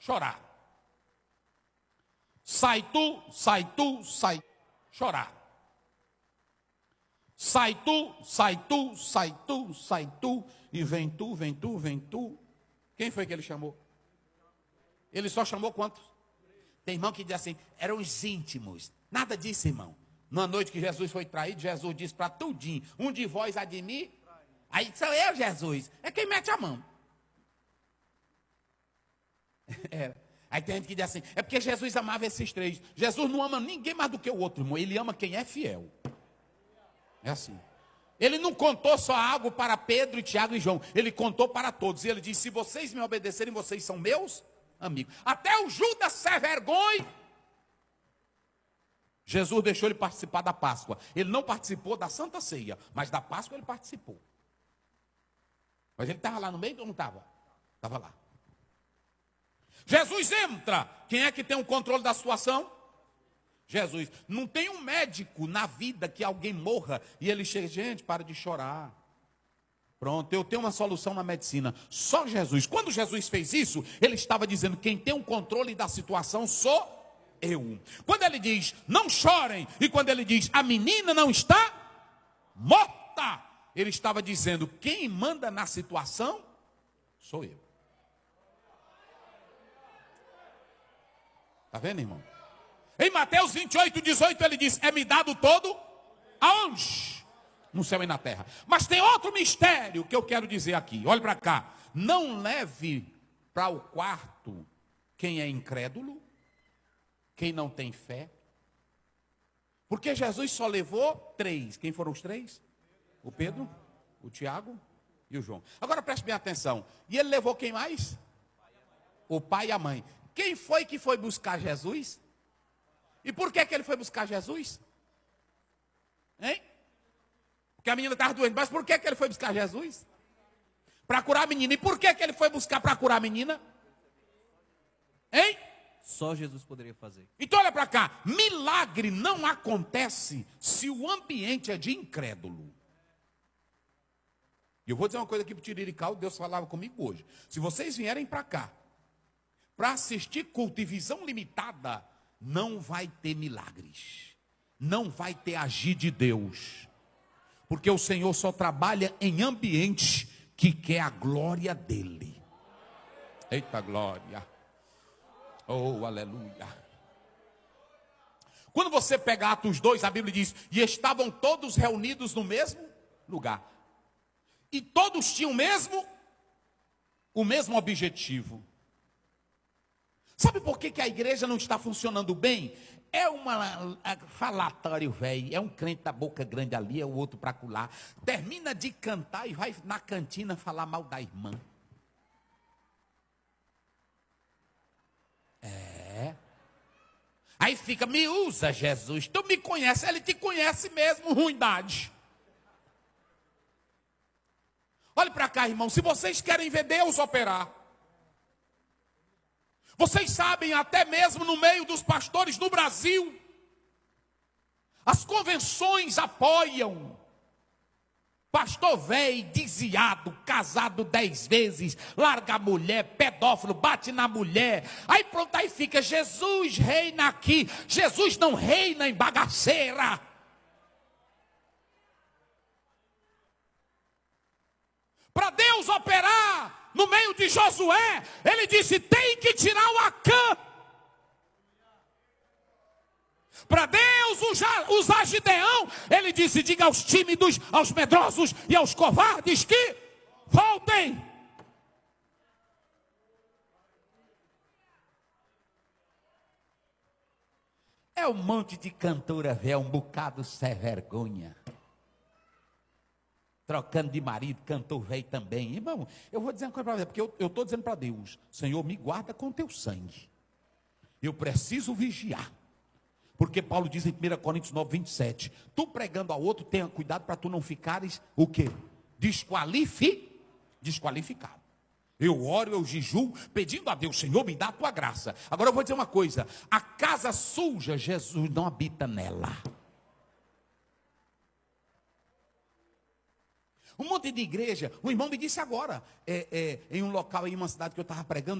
chorar. Sai tu, chorar. Sai tu, e vem tu. Quem foi que ele chamou? Ele só chamou quantos? Tem irmão que diz assim, eram os íntimos. Nada disso, irmão. Na noite que Jesus foi traído, Jesus disse para tudinho, um de vós há de mim, aí sou eu, Jesus. É quem mete a mão. Aí tem gente que diz assim, é porque Jesus amava esses três. Jesus não ama ninguém mais do que o outro, irmão. Ele ama quem é fiel. É assim. Ele não contou só algo para Pedro, Tiago e João. Ele contou para todos. E ele disse, se vocês me obedecerem, vocês são meus amigos. Até o Judas se vergonha. Jesus deixou ele participar da Páscoa. Ele não participou da Santa Ceia, mas da Páscoa ele participou. Mas ele estava lá no meio ou não estava? Estava lá. Jesus entra. Quem é que tem o controle da situação? Jesus. Não tem um médico na vida que alguém morra e ele chega, gente, para de chorar. Pronto, eu tenho uma solução na medicina. Só Jesus. Quando Jesus fez isso, ele estava dizendo, quem tem o controle da situação sou eu. Quando ele diz, não chorem, e quando ele diz, a menina não está morta, ele estava dizendo, quem manda na situação sou eu. Está vendo, irmão? Em Mateus 28, 18, ele diz, é-me dado todo, aonde? No céu e na terra. Mas tem outro mistério que eu quero dizer aqui, olhe para cá. Não leve para o quarto quem é incrédulo, quem não tem fé. Porque Jesus só levou três. Quem foram os três? O Pedro, o Tiago e o João. Agora preste bem atenção. E ele levou quem mais? O pai e a mãe. Quem foi que foi buscar Jesus? E por que ele foi buscar Jesus? Hein? Porque a menina estava doente. Mas por que ele foi buscar Jesus? Para curar a menina. E por que ele foi buscar para curar a menina? Hein? Só Jesus poderia fazer. Então olha para cá. Milagre não acontece se o ambiente é de incrédulo. E eu vou dizer uma coisa aqui para o Tirirical. Deus falava comigo hoje. Se vocês vierem para cá para assistir culto e visão limitada, não vai ter milagres. Não vai ter agir de Deus. Porque o Senhor só trabalha em ambiente que quer a glória dele. Eita glória. Oh, aleluia. Quando você pega Atos 2, a Bíblia diz, e estavam todos reunidos no mesmo lugar. E todos tinham o mesmo objetivo. Sabe por que a igreja não está funcionando bem? É uma falatório, velho. É um crente da boca grande ali, é o outro para colar. Termina de cantar e vai na cantina falar mal da irmã. Aí fica, me usa, Jesus. Tu me conhece, ele te conhece mesmo, ruindade. Olhe para cá, irmão. Se vocês querem ver Deus operar, vocês sabem, até mesmo no meio dos pastores no Brasil, as convenções apoiam pastor velho, desviado, casado 10 vezes, larga a mulher, pedófilo, bate na mulher. Aí pronto, aí fica, Jesus reina aqui. Jesus não reina em bagaceira. Para Deus operar no meio de Josué, ele disse, tem que tirar o Acã. Para Deus usar Gideão, ele disse, diga aos tímidos, aos medrosos e aos covardes que voltem. É um monte de cantora velha, um bocado sem vergonha. Trocando de marido, cantor velho também. Irmão, eu vou dizer uma coisa para você, porque eu estou dizendo para Deus, Senhor, me guarda com teu sangue. Eu preciso vigiar. Porque Paulo diz em 1 Coríntios 9, 27, tu pregando a outro, tenha cuidado para tu não ficares, o quê? Desqualificado. Eu oro, eu jejuo, pedindo a Deus, Senhor, me dá a tua graça. Agora eu vou dizer uma coisa, a casa suja, Jesus não habita nela. Um monte de igreja, um irmão me disse agora, em um local, em uma cidade que eu estava pregando,